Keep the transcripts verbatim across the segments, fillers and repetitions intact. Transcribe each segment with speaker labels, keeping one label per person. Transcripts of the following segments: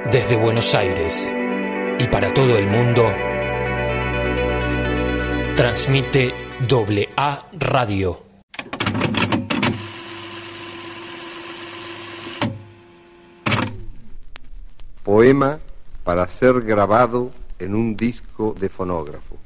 Speaker 1: Desde Buenos Aires y para todo el mundo, transmite Doble A Radio.
Speaker 2: Poema para ser grabado en un disco de fonógrafo.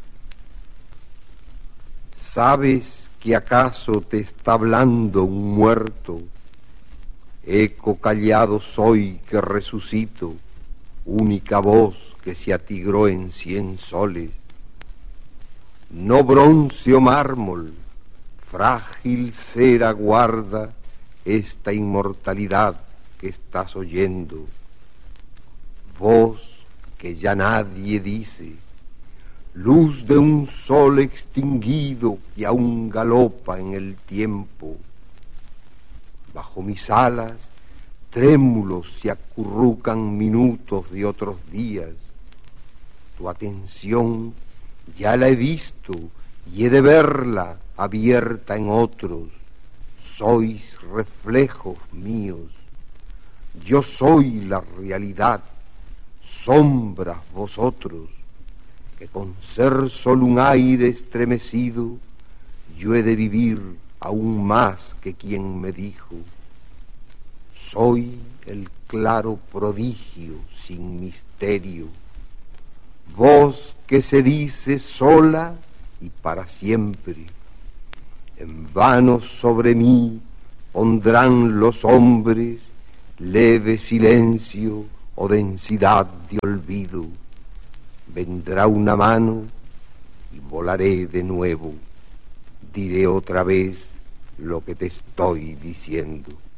Speaker 2: ¿Sabes que acaso te está hablando un muerto? Eco callado soy que resucito, única voz que se atigró en cien soles. No bronce o mármol, frágil cera guarda esta inmortalidad que estás oyendo. Voz que ya nadie dice, luz de un sol extinguido que aún galopa en el tiempo. Bajo mis alas, trémulos se acurrucan minutos de otros días. Tu atención ya la he visto y he de verla abierta en otros. Sois reflejos míos. Yo soy la realidad, sombras vosotros, que con ser solo un aire estremecido, yo he de vivir aún más que quien me dijo. Soy el claro prodigio sin misterio, voz que se dice sola y para siempre. En vano sobre mí pondrán los hombres leve silencio o densidad de olvido. Vendrá una mano y volaré de nuevo. Diré otra vez lo que te estoy diciendo.